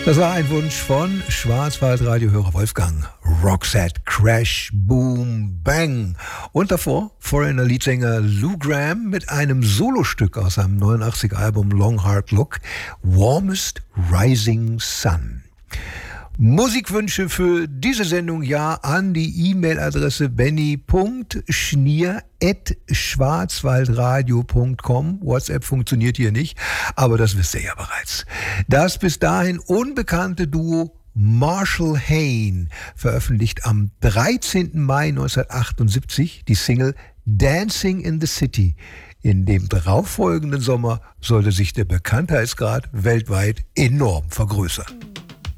Das war ein Wunsch von Schwarzwaldradiohörer Wolfgang. Roxette, Crash, Boom, Bang. Und davor Foreigner-Leadsänger Lou Gramm mit einem Solostück aus seinem 89er-Album Long Hard Look, Warmest Rising Sun. Musikwünsche für diese Sendung ja an die E-Mail-Adresse benny.schnier@schwarzwaldradio.com. WhatsApp funktioniert hier nicht, aber das wisst ihr ja bereits. Das bis dahin unbekannte Duo Marshall Hain veröffentlicht am 13. Mai 1978 die Single Dancing in the City. In dem darauffolgenden Sommer sollte sich der Bekanntheitsgrad weltweit enorm vergrößern.